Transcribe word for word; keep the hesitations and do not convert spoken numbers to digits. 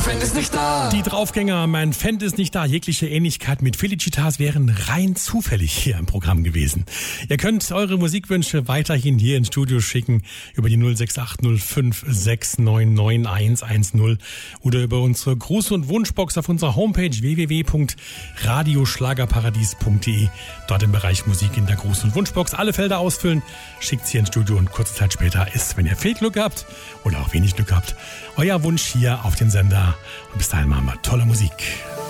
Fan ist nicht da. Die Draufgänger, mein Fan ist nicht da. Jegliche Ähnlichkeit mit Felicitas wären rein zufällig hier im Programm gewesen. Ihr könnt eure Musikwünsche weiterhin hier ins Studio schicken über die null sechs acht null fünf sechs neun neun eins eins null oder über unsere Gruß- und Wunschbox auf unserer Homepage w w w punkt radioschlagerparadies punkt d e. Dort im Bereich Musik in der Gruß- und Wunschbox alle Felder ausfüllen, schickt's hier ins Studio und kurze Zeit später ist, wenn ihr viel Glück habt oder auch wenig Glück habt, euer Wunsch hier auf den Sender. Und bis dahin machen wir tolle Musik.